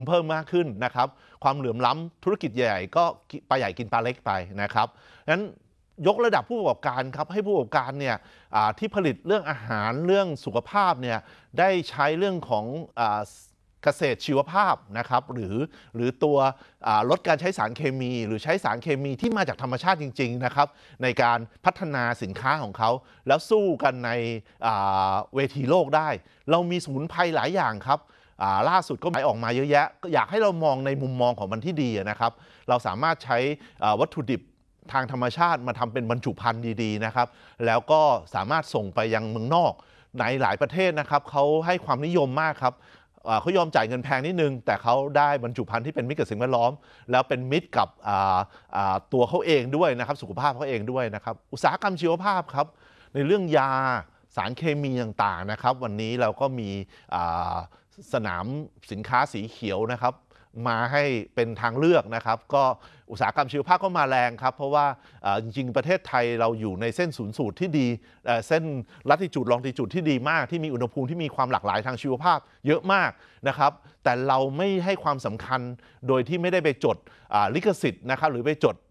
เพิ่มมากขึ้นนะครับความเหลื่อมล้ำธุรกิจใหญ่ก็ปลาใหญ่กินปลาเล็กไปนะครับงั้นยกระดับผู้ประกอบการครับให้ผู้ประกอบการเนี่ยที่ผลิตเรื่องอาหารเรื่องสุขภาพเนี่ยได้ใช้เรื่องของเกษตรชีวภาพนะครับหรือตัวลดการใช้สารเคมีหรือใช้สารเคมีที่มาจากธรรมชาติจริงๆนะครับในการพัฒนาสินค้าของเขาแล้วสู้กันในเวทีโลกได้เรามีสมุนไพรหลายอย่างครับล่าสุดก็ออกมาเยอะแยะก็อยากให้เรามองในมุมมองของมันที่ดีนะครับเราสามารถใช้วัตถุดิบทางธรรมชาติมาทำเป็นบรรจุภัณฑ์ดีๆนะครับแล้วก็สามารถส่งไปยังเมืองนอกในหลายประเทศนะครับเขาให้ความนิยมมากครับเขายอมจ่ายเงินแพงนิดนึงแต่เขาได้บรรจุภัณฑ์ที่เป็นมิตรกับสิ่งแวดล้อมแล้วเป็นมิตรกับตัวเขาเองด้วยนะครับสุขภาพเขาเองด้วยนะครับอุตสาหกรรมชีวภาพครับในเรื่องยาสารเคมีต่างๆนะครับวันนี้เราก็มีสนามสินค้าสีเขียวนะครับมาให้เป็นทางเลือกนะครับก็อุตสาหกรรมชีวภาพก็มาแรงครับเพราะว่าจริงๆประเทศไทยเราอยู่ในเส้นศูนย์สูตรที่ดีเส้นลัติจูดลองติจูดที่ดีมากที่มีอุณหภูมิที่มีความหลากหลายทางชีวภาพเยอะมากนะครับแต่เราไม่ให้ความสำคัญโดยที่ไม่ได้ไปจดลิขสิทธิ์นะครับหรือไปจด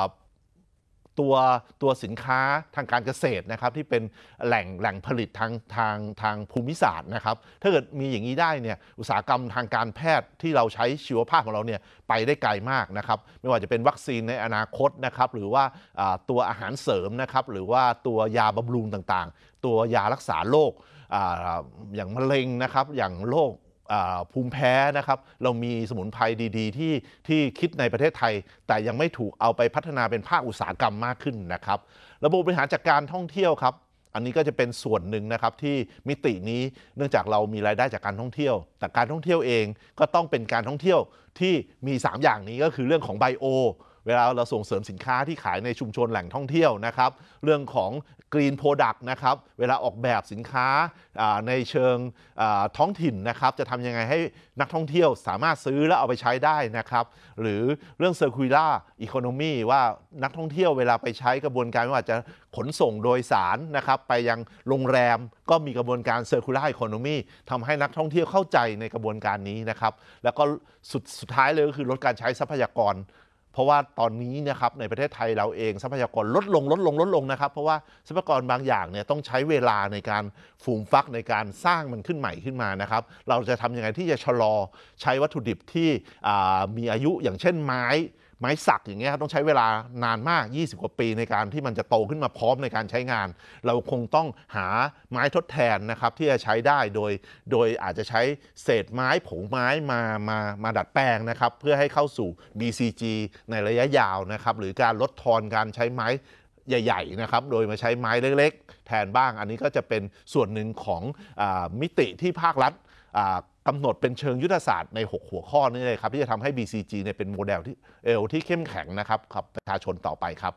ตัวสินค้าทางการเกษตรนะครับที่เป็นแหล่งผลิตทางภูมิศาสตร์นะครับถ้าเกิดมีอย่างนี้ได้เนี่ยอุตสาหกรรมทางการแพทย์ที่เราใช้ชีวภาพของเราเนี่ยไปได้ไกลมากนะครับไม่ว่าจะเป็นวัคซีนในอนาคตนะครับหรือว่าตัวอาหารเสริมนะครับหรือว่าตัวยาบำรุงต่างๆตัวยารักษาโรคอย่างมะเร็งนะครับอย่างโรคภูมิแพ้นะครับเรามีสมุนไพรดีๆที่คิดในประเทศไทยแต่ยังไม่ถูกเอาไปพัฒนาเป็นภาคอุตสาหกรรมมากขึ้นนะครับระบบบริหารจัดการท่องเที่ยวครับอันนี้ก็จะเป็นส่วนหนึ่งนะครับที่มิตินี้เนื่องจากเรามีรายได้จากการท่องเที่ยวแต่การท่องเที่ยวเองก็ต้องเป็นการท่องเที่ยวที่มี3อย่างนี้ก็คือเรื่องของไบโอเวลาเราส่งเสริมสินค้าที่ขายในชุมชนแหล่งท่องเที่ยวนะครับเรื่องของ Green Product นะครับเวลาออกแบบสินค้าในเชิงท้องถิ่นนะครับจะทำยังไงให้นักท่องเที่ยวสามารถซื้อและเอาไปใช้ได้นะครับหรือเรื่อง Circular Economy ว่านักท่องเที่ยวเวลาไปใช้กระบวนการไม่ว่าจะขนส่งโดยสารนะครับไปยังโรงแรมก็มีกระบวนการ Circular Economy ทำให้นักท่องเที่ยวเข้าใจในกระบวนการนี้นะครับแล้วก็สุดท้ายเลยก็คือลดการใช้ทรัพยากรเพราะว่าตอนนี้นะครับในประเทศไทยเราเองทรัพยากรลดลงนะครับเพราะว่าทรัพยากรบางอย่างเนี่ยต้องใช้เวลาในการฟูมฟักในการสร้างมันขึ้นใหม่ขึ้นมานะครับเราจะทำยังไงที่จะชะลอใช้วัตถุดิบที่มีอายุอย่างเช่นไม้สักอย่างเงี้ยต้องใช้เวลานานมาก20กว่าปีในการที่มันจะโตขึ้นมาพร้อมในการใช้งานเราคงต้องหาไม้ทดแทนนะครับที่จะใช้ได้โดยอาจจะใช้เศษไม้ผงไม้มาดัดแปลงนะครับเพื่อให้เข้าสู่ BCG ในระยะยาวนะครับหรือการลดทอนการใช้ไม้ใหญ่ๆนะครับโดยมาใช้ไม้เล็กๆแทนบ้างอันนี้ก็จะเป็นส่วนหนึ่งของมิติที่ภาครัฐกำหนดเป็นเชิงยุทธศาสตร์ใน6หัวข้อนี้เลยครับที่จะทำให้ BCG เนี่ยเป็นโมเดลที่เข้มแข็งนะครับกับประชาชนต่อไปครับ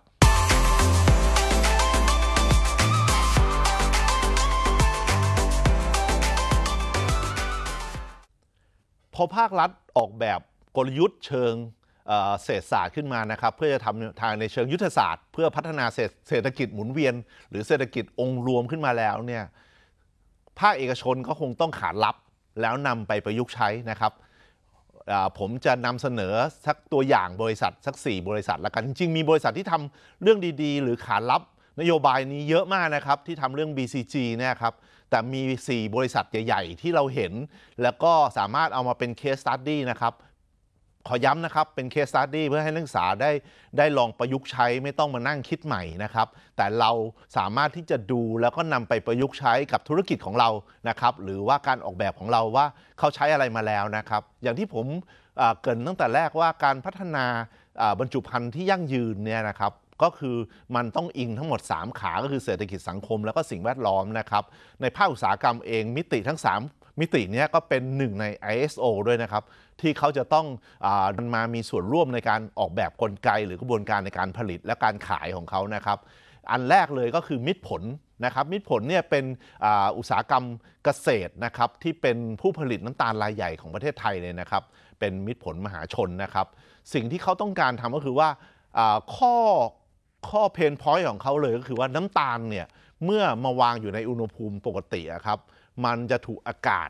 พอภาครัฐออกแบบกลยุทธ์เชิงเศรษฐศาสตร์ขึ้นมานะครับเพื่อจะทำทางในเชิงยุทธศาสตร์เพื่อพัฒนาเศรษฐกิจหมุนเวียนหรือเศรษฐกิจองค์รวมขึ้นมาแล้วเนี่ยภาคเอกชนก็คงต้องขานรับแล้วนำไปประยุกต์ใช้นะครับผมจะนำเสนอสักตัวอย่างบริษัทสัก4บริษัทแล้วกันจริงๆมีบริษัทที่ทำเรื่องดีๆหรือขานรับนโยบายนี้เยอะมากนะครับที่ทำเรื่อง BCG เนี่ยครับแต่มี4บริษัทใหญ่ๆที่เราเห็นแล้วก็สามารถเอามาเป็น case study นะครับขอย้ำนะครับเป็น case study เพื่อให้นักศึกษาได้ลองประยุกต์ใช้ไม่ต้องมานั่งคิดใหม่นะครับแต่เราสามารถที่จะดูแล้วก็นำไปประยุกต์ใช้กับธุรกิจของเรานะครับหรือว่าการออกแบบของเราว่าเขาใช้อะไรมาแล้วนะครับอย่างที่ผมเกริ่นตั้งแต่แรกว่าการพัฒนาบรรจุภัณฑ์ที่ยั่งยืนเนี่ยนะครับก็คือมันต้องอิงทั้งหมด3ขาก็คือเศรษฐกิจสังคมแล้วก็สิ่งแวดล้อมนะครับในภาคอุตสาหกรรมเองมิติทั้ง3มิตินี้ก็เป็นหนึ่งใน ISO ด้วยนะครับที่เขาจะต้องมามีส่วนร่วมในการออกแบบกลไกหรือกระบวนการในการผลิตและการขายของเขานะครับอันแรกเลยก็คือมิตรผลนะครับมิตรผลเนี่ยเป็นอุตสาหกรรมเกษตรนะครับที่เป็นผู้ผลิตน้ำตาลรายใหญ่ของประเทศไทยเลยนะครับเป็นมิตรผลมหาชนนะครับสิ่งที่เขาต้องการทำก็คือว่าข้อเพนพอยต์ของเขาเลยก็คือว่าน้ำตาลเนี่ยเมื่อมาวางอยู่ในอุณหภูมิปกติครับมันจะถูกอากาศ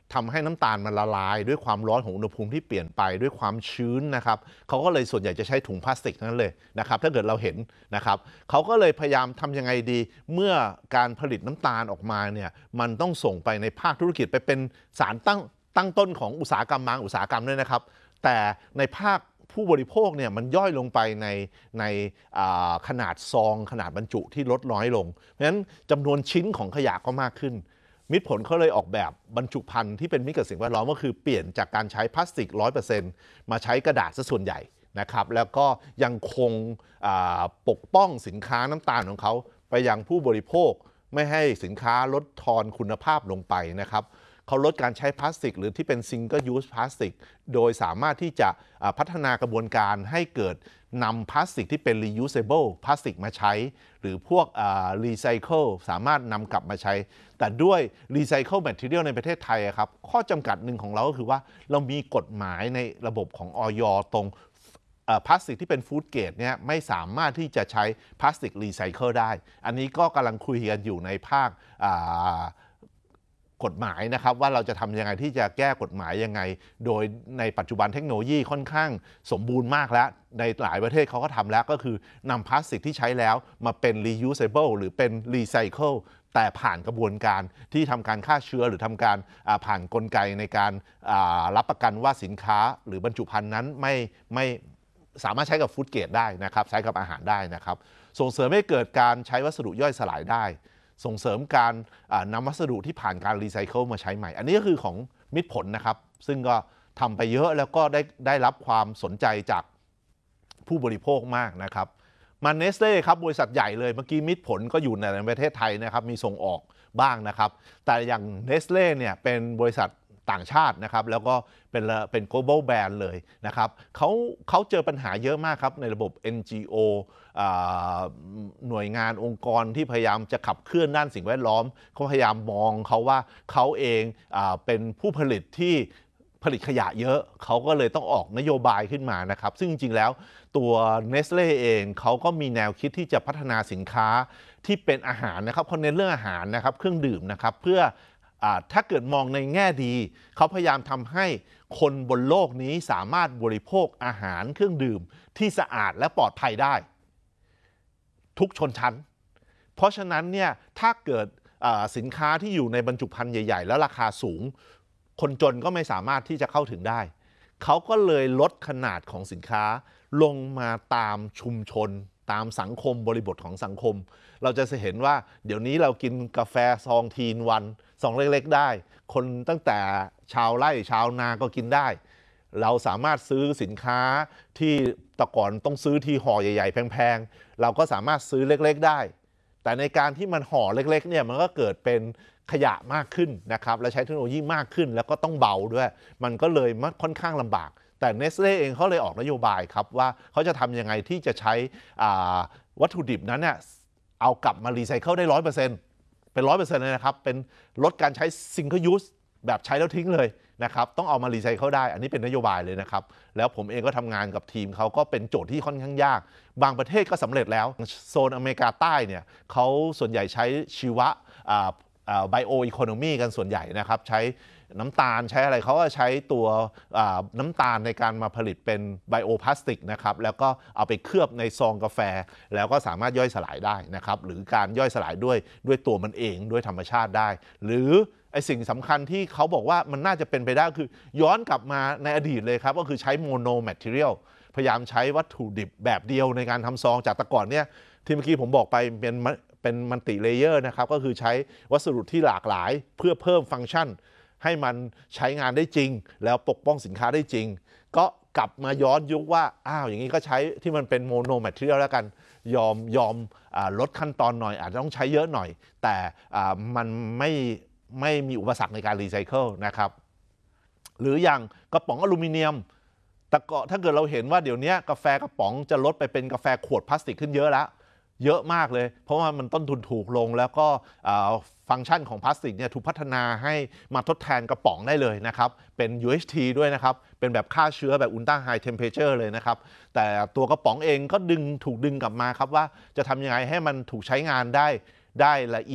ทำให้น้ำตาลมันละลายด้วยความร้อนของอุณหภูมิที่เปลี่ยนไปด้วยความชื้นนะครับเขาก็เลยส่วนใหญ่จะใช้ถุงพลาสติกนั้นเลยนะครับถ้าเกิดเราเห็นนะครับเขาก็เลยพยายามทำยังไงดีเมื่อการผลิตน้ำตาลออกมาเนี่ยมันต้องส่งไปในภาคธุรกิจไปเป็นสารตั้งต้นของอุตสาหกรรมบางอุตสาหกรรมด้วยนะครับแต่ในภาคผู้บริโภคเนี่ยมันย่อยลงไปในขนาดซองขนาดบรรจุที่ลดน้อยลงเพราะฉะนั้นจำนวนชิ้นของขยะก็มากขึ้นมิตรผลเขาเลยออกแบบบรรจุภัณฑ์ที่เป็นมิตรกับสิ่งแวดล้อมก็คือเปลี่ยนจากการใช้พลาสติก 100% มาใช้กระดาษซะส่วนใหญ่นะครับแล้วก็ยังคงปกป้องสินค้าน้ำตาลของเขาไปยังผู้บริโภคไม่ให้สินค้าลดทอนคุณภาพลงไปนะครับเขาลดการใช้พลาสติกหรือที่เป็น Single Use Plastic โดยสามารถที่จะพัฒนากระบวนการให้เกิดนำพลาสติกที่เป็น reusable พลาสติกมาใช้หรือพวกrecycle สามารถนำกลับมาใช้แต่ด้วย recycle material ในประเทศไทยครับข้อจำกัดหนึ่งของเราก็คือว่าเรามีกฎหมายในระบบของอย.ตรงพลาสติกที่เป็นฟู้ดเกรดเนี่ยไม่สามารถที่จะใช้พลาสติกรีไซเคิลได้อันนี้ก็กำลังคุยกันอยู่ในภาคกฎหมายนะครับว่าเราจะทำยังไงที่จะแก้กฎหมายยังไงโดยในปัจจุบันเทคโนโลยีค่อนข้างสมบูรณ์มากแล้วในหลายประเทศเขาก็ทำแล้วก็คือนำพลาสติกที่ใช้แล้วมาเป็น reusable หรือเป็น recycle แต่ผ่านกระบวนการที่ทำการฆ่าเชื้อหรือทำการผ่านกลไกในการรับประกันว่าสินค้าหรือบรรจุภัณฑ์นั้นไม่สามารถใช้กับฟู้ดเกรดได้นะครับใช้กับอาหารได้นะครับส่งเสริมให้เกิดการใช้วัสดุย่อยสลายได้ส่งเสริมการนำวัสดุที่ผ่านการรีไซเคิลมาใช้ใหม่อันนี้ก็คือของมิตรผลนะครับซึ่งก็ทำไปเยอะแล้วก็ได้รับความสนใจจากผู้บริโภคมากนะครับมาเนสเล่ครับบริษัทใหญ่เลยเมื่อกี้มิตรผลก็อยู่ในประเทศไทยนะครับมีส่งออกบ้างนะครับแต่อย่างเนสเล่เนี่ยเป็นบริษัทต่างชาตินะครับแล้วก็เป็น global brand เลยนะครับเขาเจอปัญหาเยอะมากครับในระบบ NGO หน่วยงานองค์กรที่พยายามจะขับเคลื่อนด้านสิ่งแวดล้อมเขาพยายามมองเขาว่าเขาเองเป็นผู้ผลิตที่ผลิตขยะเยอะเขาก็เลยต้องออกนโยบายขึ้นมานะครับซึ่งจริงๆแล้วตัว Nestle เองเขาก็มีแนวคิดที่จะพัฒนาสินค้าที่เป็นอาหารนะครับเขาเน้นเรื่องอาหารนะครับเครื่องดื่มนะครับเพื่อถ้าเกิดมองในแง่ดีเขาพยายามทำให้คนบนโลกนี้สามารถบริโภคอาหารเครื่องดื่มที่สะอาดและปลอดภัยได้ทุกชนชั้นเพราะฉะนั้นเนี่ยถ้าเกิดสินค้าที่อยู่ในบรรจุภัณฑ์ใหญ่ๆแล้วราคาสูงคนจนก็ไม่สามารถที่จะเข้าถึงได้เขาก็เลยลดขนาดของสินค้าลงมาตามชุมชนตามสังคมบริบทของสังคมเราจะเห็นว่าเดี๋ยวนี้เรากินกาแฟซองทีนวันซองเล็กๆได้คนตั้งแต่ชาวไร่ชาวนาก็กินได้เราสามารถซื้อสินค้าที่แต่ก่อนต้องซื้อที่ห่อใหญ่ๆแพงๆเราก็สามารถซื้อเล็กๆได้แต่ในการที่มันห่อเล็กๆเนี่ยมันก็เกิดเป็นขยะมากขึ้นนะครับและใช้เทคโนโลยีมากขึ้นแล้วก็ต้องเบาด้วยมันก็เลยค่อนข้างลำบากแต่ Nestle เองเขาเลยออกนโยบายครับว่าเขาจะทำยังไงที่จะใช้วัตถุดิบนั้นเนี่ยเอากลับมารีไซเคิลได้ 100%เป็น 100% เลยนะครับเป็นลดการใช้ Single Use แบบใช้แล้วทิ้งเลยนะครับต้องเอามารีไซเคิลได้อันนี้เป็นนโยบายเลยนะครับแล้วผมเองก็ทำงานกับทีมเขาก็เป็นโจทย์ที่ค่อนข้างยากบางประเทศก็สำเร็จแล้วโซนอเมริกาใต้เนี่ยเขาส่วนใหญ่ใช้ชีวะไบโออีโคโนมีกันส่วนใหญ่นะครับใช้น้ำตาลใช้อะไรเขาก็ใช้ตัวน้ำตาลในการมาผลิตเป็นไบโอพลาสติกนะครับแล้วก็เอาไปเคลือบในซองกาแฟแล้วก็สามารถย่อยสลายได้นะครับหรือการย่อยสลายด้วยตัวมันเองด้วยธรรมชาติได้หรือไอสิ่งสำคัญที่เขาบอกว่ามันน่าจะเป็นไปได้คือย้อนกลับมาในอดีตเลยครับก็คือใช้โมโนแมทเทียลพยายามใช้วัตถุดิบแบบเดียวในการทำซองจากแต่ก่อนเนี่ยที่เมื่อกี้ผมบอกไปเป็นมัลติเลเยอร์นะครับก็คือใช้วัสดุที่หลากหลายเพื่อเพิ่มฟังก์ชันให้มันใช้งานได้จริงแล้วปกป้องสินค้าได้จริงก็กลับมาย้อนยุคว่าอย่างนี้ก็ใช้ที่มันเป็นโมโนแมทเทียลแล้วกันยอมลดขั้นตอนหน่อยอาจจะต้องใช้เยอะหน่อยแต่มันไม่มีอุปสรรคในการรีไซเคิลนะครับหรืออย่างกระป๋องอลูมิเนียมแต่ก็ถ้าเกิดเราเห็นว่าเดี๋ยวนี้กาแฟกระป๋องจะลดไปเป็นกาแฟขวดพลาสติกขึ้นเยอะแล้วเยอะมากเลยเพราะว่ามันต้นทุนถูกลงแล้วก็ฟังก์ชันของพลาสติกเนี่ยถูกพัฒนาให้มาทดแทนกระป๋องได้เลยนะครับเป็น UHT ด้วยนะครับเป็นแบบฆ่าเชื้อแบบ Ultra High Temperature เลยนะครับแต่ตัวกระป๋องเองก็ถูกดึงกลับมาครับว่าจะทำยังไงให้มันถูกใช้งานได้ละเอียด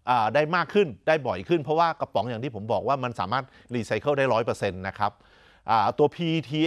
ได้มากขึ้นได้บ่อยขึ้นเพราะว่ากระป๋องอย่างที่ผมบอกว่ามันสามารถรีไซเคิลได้ 100% นะครับตัว PET